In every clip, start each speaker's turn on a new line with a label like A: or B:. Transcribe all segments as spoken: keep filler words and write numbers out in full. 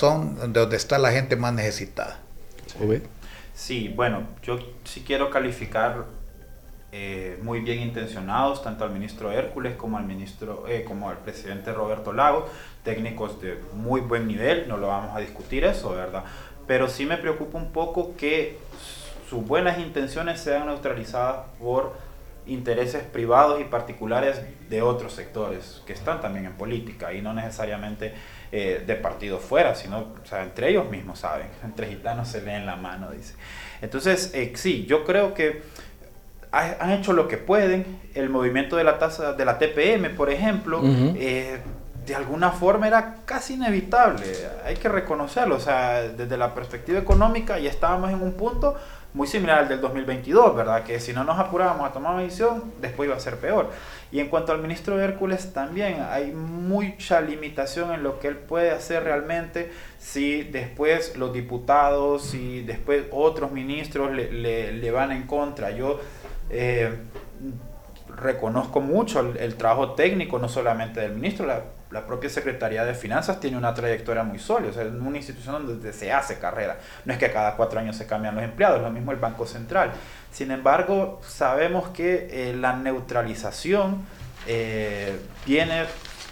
A: corazón, de donde está la gente más necesitada.
B: Sí,
C: sí bueno, yo sí quiero calificar eh, muy bien intencionados tanto al ministro Hércules como al ministro eh, como al presidente Roberto Lagos, técnicos de muy buen nivel, no lo vamos a discutir eso, ¿verdad? Pero sí me preocupa un poco que sus buenas intenciones sean neutralizadas por intereses privados y particulares de otros sectores que están también en política y no necesariamente eh, de partidos fuera, sino o sea, entre ellos mismos, saben, entre gitanos se leen la mano, dice. Entonces, eh, sí, yo creo que ha, han hecho lo que pueden. El movimiento de la tasa de la T P M, por ejemplo, uh-huh. eh, de alguna forma era casi inevitable, hay que reconocerlo, o sea, desde la perspectiva económica ya estábamos en un punto muy similar al del dos mil veintidós, ¿verdad? Que si no nos apurábamos a tomar una decisión, después iba a ser peor. Y en cuanto al ministro Hércules, también hay mucha limitación en lo que él puede hacer realmente si después los diputados, si después otros ministros le, le, le van en contra. Yo eh, reconozco mucho el, el trabajo técnico, no solamente del ministro, la, la propia Secretaría de Finanzas tiene una trayectoria muy sólida, o sea, es una institución donde se hace carrera, no es que cada cuatro años se cambian los empleados, lo mismo el Banco Central. Sin embargo, sabemos que eh, la neutralización eh, viene,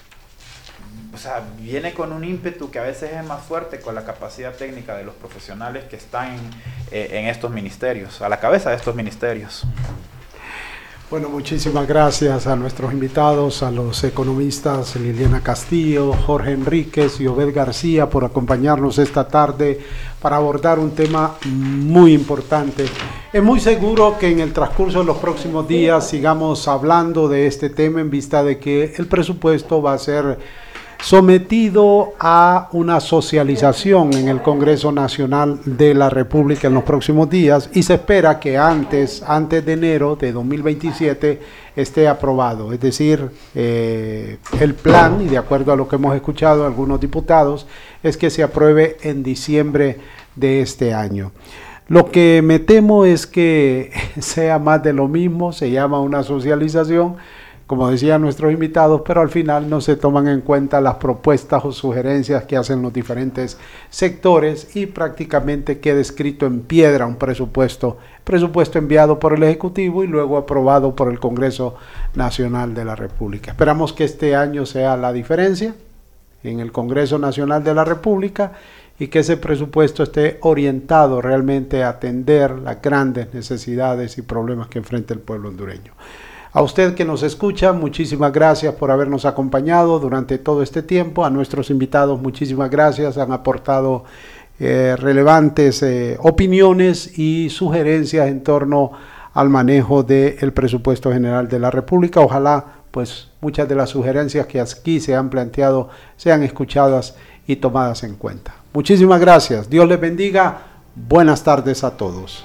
C: o sea, viene con un ímpetu que a veces es más fuerte con la capacidad técnica de los profesionales que están eh, en estos ministerios, a la cabeza de estos ministerios.
B: Bueno, muchísimas gracias a nuestros invitados, a los economistas Liliana Castillo, Jorge Enríquez y Obed García por acompañarnos esta tarde para abordar un tema muy importante. Es muy seguro que en el transcurso de los próximos días sigamos hablando de este tema en vista de que el presupuesto va a ser sometido a una socialización en el Congreso Nacional de la República en los próximos días y se espera que antes, antes de enero de dos mil veintisiete esté aprobado. Es decir, eh, el plan, y de acuerdo a lo que hemos escuchado algunos diputados, es que se apruebe en diciembre de este año. Lo que me temo es que sea más de lo mismo, se llama una socialización, como decían nuestros invitados, pero al final no se toman en cuenta las propuestas o sugerencias que hacen los diferentes sectores y prácticamente queda escrito en piedra un presupuesto, presupuesto enviado por el Ejecutivo y luego aprobado por el Congreso Nacional de la República. Esperamos que este año sea la diferencia en el Congreso Nacional de la República y que ese presupuesto esté orientado realmente a atender las grandes necesidades y problemas que enfrenta el pueblo hondureño. A usted que nos escucha, muchísimas gracias por habernos acompañado durante todo este tiempo. A nuestros invitados, muchísimas gracias. Han aportado eh, relevantes eh, opiniones y sugerencias en torno al manejo del presupuesto general de la República. Ojalá, pues, muchas de las sugerencias que aquí se han planteado sean escuchadas y tomadas en cuenta. Muchísimas gracias. Dios les bendiga. Buenas tardes a todos.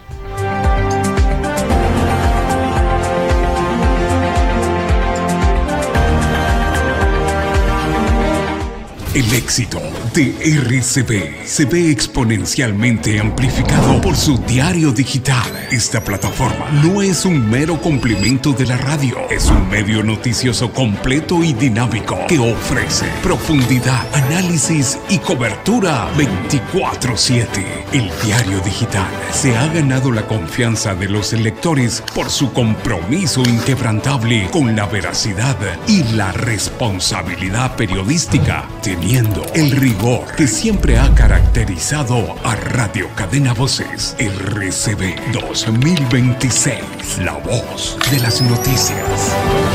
D: El éxito de R C B se ve exponencialmente amplificado por su diario digital. Esta plataforma no es un mero complemento de la radio, es un medio noticioso completo y dinámico que ofrece profundidad, análisis y cobertura veinticuatro siete. El diario digital se ha ganado la confianza de los lectores por su compromiso inquebrantable con la veracidad y la responsabilidad periodística, teniendo el rigor que siempre ha caracterizado a Radio Cadena Voces. R C B dos mil veintiséis, la voz de las noticias.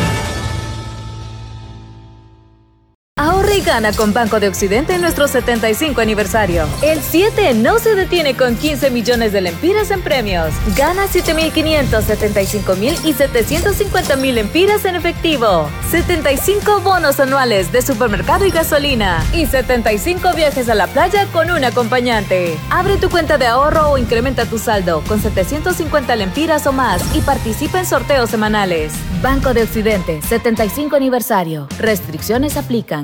E: Ahorra y gana con Banco de Occidente en nuestro setenta y cinco aniversario. El siete no se detiene con quince millones de lempiras en premios. Gana siete mil quinientos, setenta y cinco mil y setecientos cincuenta mil lempiras en efectivo. setenta y cinco bonos anuales de supermercado y gasolina. Y setenta y cinco viajes a la playa con un acompañante. Abre tu cuenta de ahorro o incrementa tu saldo con setecientos cincuenta lempiras o más y participa en sorteos semanales. Banco de Occidente, setenta y cinco aniversario. Restricciones aplican.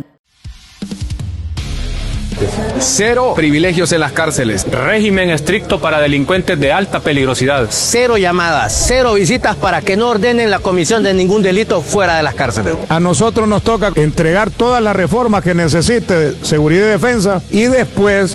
F: Cero privilegios en las cárceles. Régimen estricto para delincuentes de alta peligrosidad.
G: Cero llamadas, cero visitas para que no ordenen la comisión de ningún delito fuera de las cárceles.
H: A nosotros nos toca entregar todas las reformas que necesite seguridad y defensa y después